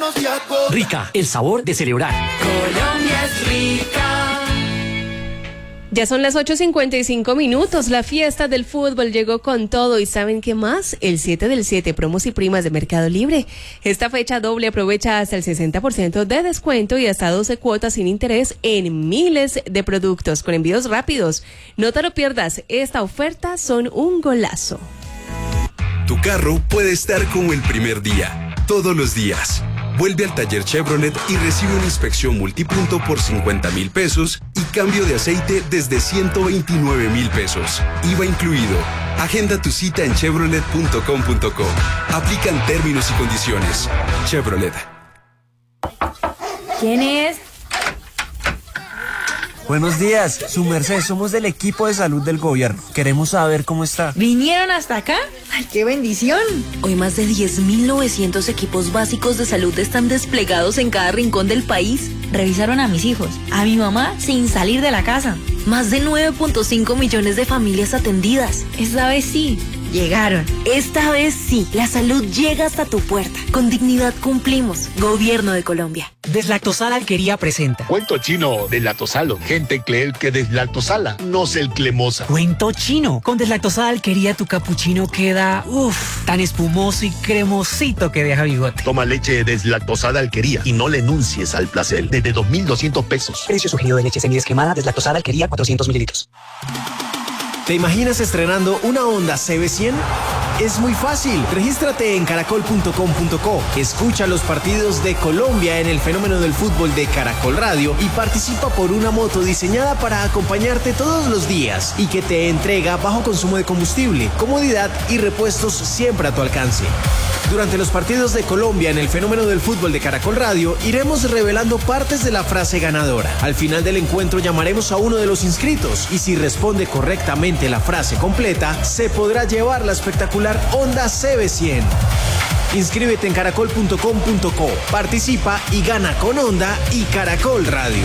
Rica, el sabor de celebrar. Colombia es rica. Ya son las 8:55. La fiesta del fútbol llegó con todo. ¿Y saben qué más? El 7 del 7, promos y primas de Mercado Libre. Esta fecha doble aprovecha hasta el 60% de descuento y hasta 12 cuotas sin interés en miles de productos con envíos rápidos. No te lo pierdas. Esta oferta son un golazo. Tu carro puede estar como el primer día, todos los días. Vuelve al taller Chevrolet y recibe una inspección multipunto por 50,000 pesos y cambio de aceite desde 129,000 pesos. IVA incluido. Agenda tu cita en chevrolet.com.co. Aplican términos y condiciones. Chevrolet. ¿Quién es? Buenos días, su merced, somos del equipo de salud del gobierno. Queremos saber cómo está. ¿Vinieron hasta acá? ¡Ay, qué bendición! Hoy más de 10.900 equipos básicos de salud están desplegados en cada rincón del país. Revisaron a mis hijos, a mi mamá, sin salir de la casa. Más de 9.5 millones de familias atendidas. Esta vez sí, llegaron. Esta vez sí, la salud llega hasta tu puerta. Con dignidad cumplimos. Gobierno de Colombia. Deslactosada Alquería presenta. Cuento chino deslactosalo. Gente cree que deslactosala, no es el cremosa. Cuento chino. Con Deslactosada Alquería tu capuchino queda, tan espumoso y cremosito que deja bigote. Toma leche deslactosada Alquería y no le enuncies al placer. Desde 2.200 pesos. Precio sugerido de leche semidescremada Deslactosada Alquería 400 mililitros. ¿Te imaginas estrenando una Honda CB100? Es muy fácil. Regístrate en caracol.com.co. Escucha los partidos de Colombia en el fenómeno del fútbol de Caracol Radio y participa por una moto diseñada para acompañarte todos los días y que te entrega bajo consumo de combustible, comodidad y repuestos siempre a tu alcance. Durante los partidos de Colombia en el fenómeno del fútbol de Caracol Radio, iremos revelando partes de la frase ganadora. Al final del encuentro llamaremos a uno de los inscritos y si responde correctamente la frase completa, se podrá llevar la espectacular Honda CB100. Inscríbete en caracol.com.co, participa y gana con Honda y Caracol Radio.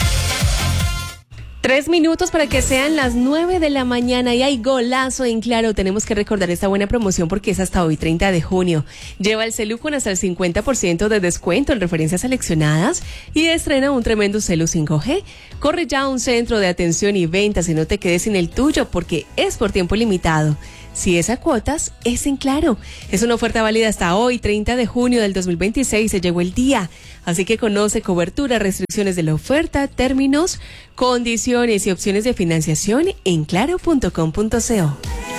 3 minutos para que sean las 9 de la mañana y hay golazo en Claro. Tenemos que recordar esta buena promoción porque es hasta hoy, 30 de junio. Lleva el celu con hasta el 50% de descuento en referencias seleccionadas y estrena un tremendo celu 5G. Corre ya a un centro de atención y ventas y no te quedes sin el tuyo porque es por tiempo limitado. Si es a cuotas, es en Claro. Es una oferta válida hasta hoy, 30 de junio del 2026. Se llegó el día. Así que conoce cobertura, restricciones de la oferta, términos, condiciones y opciones de financiación en claro.com.co.